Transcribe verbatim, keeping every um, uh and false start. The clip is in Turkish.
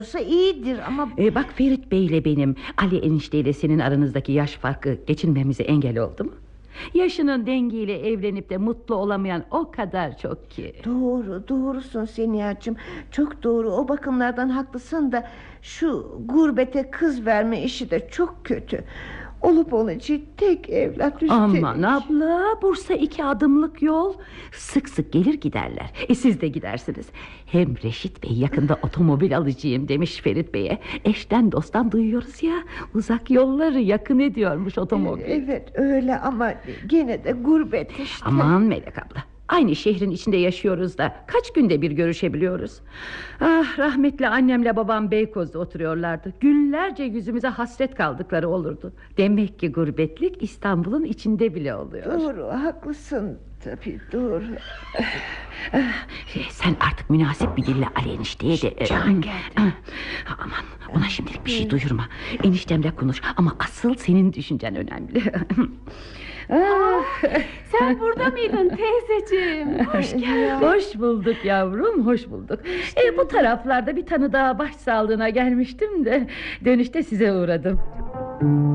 iyidir ama... Ee, bak Ferit Bey ile benim, Ali enişteyle senin aranızdaki yaş farkı geçinmemize engel oldu mu? Yaşının dengiyle evlenip de mutlu olamayan o kadar çok ki. Doğru, doğrusun Seniyacığım. Çok doğru, o bakımlardan haklısın da şu gurbete kız verme işi de çok kötü. Olup olunca tek evlat üstelik. Aman abla, Bursa iki adımlık yol. Sık sık gelir giderler. E siz de gidersiniz. Hem Reşit Bey yakında otomobil alacağım demiş Ferit Bey'e. Eşten dosttan duyuyoruz ya, uzak yolları yakın ediyormuş otomobil. Evet öyle ama gene de gurbet işte. Aman Melek abla, aynı şehrin içinde yaşıyoruz da kaç günde bir görüşebiliyoruz. Ah, rahmetli annemle babam Beykoz'da oturuyorlardı. Günlerce yüzümüze hasret kaldıkları olurdu. Demek ki gurbetlik İstanbul'un içinde bile oluyor. Doğru, haklısın tabii, doğru. Sen artık münasip bir dille Ali enişteye de... Can geldi. Aman, ona şimdilik bir şey duyurma. Eniştemle konuş ama asıl senin düşüncen önemli. Ah, sen burada mıydın teyzeciğim? Hoş geldin. Hoş bulduk yavrum, hoş bulduk. e, Bu taraflarda bir tanı daha baş sağlığına gelmiştim de dönüşte size uğradım.